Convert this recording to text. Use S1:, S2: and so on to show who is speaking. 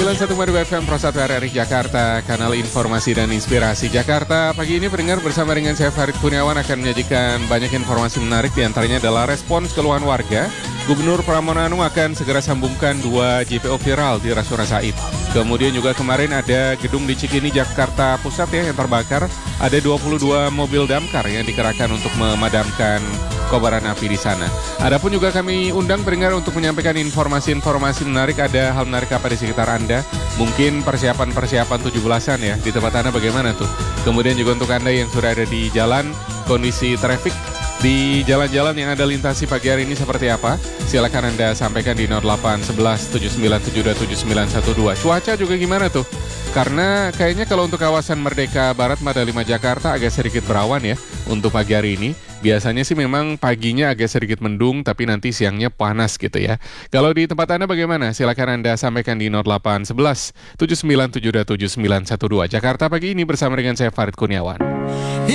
S1: 91,2 FM Prosat RRI Jakarta, kanal informasi dan inspirasi Jakarta. Pagi ini pendengar bersama dengan saya Farid Kurniawan akan menyajikan banyak informasi menarik, diantaranya adalah respons keluhan warga. Gubernur Pramono Anung akan segera sambungkan 2 JPO viral di Rasuna Said. Kemudian juga kemarin ada gedung di Cikini, Jakarta Pusat yang terbakar. Ada 22 mobil damkar yang dikerahkan untuk memadamkan kobaran api di sana. Adapun juga kami undang pendengar untuk menyampaikan informasi-informasi menarik. Ada hal menarik apa di sekitar Anda? Mungkin persiapan 17-an ya. Di tempat Anda bagaimana tuh? Kemudian juga untuk Anda yang sudah ada di jalan, kondisi traffic di jalan-jalan yang Anda lintasi pagi hari ini seperti apa? Silakan Anda sampaikan di 0811 797 7912. Cuaca juga gimana tuh? Karena kayaknya kalau untuk kawasan Merdeka Barat, Mada 5 Jakarta agak sedikit berawan ya untuk pagi hari ini. Biasanya sih memang paginya agak sedikit mendung, tapi nanti siangnya panas gitu ya. Kalau di tempat Anda bagaimana? Silakan Anda sampaikan di 0811 797 7912. Jakarta pagi ini bersama dengan saya Farid Kurniawan.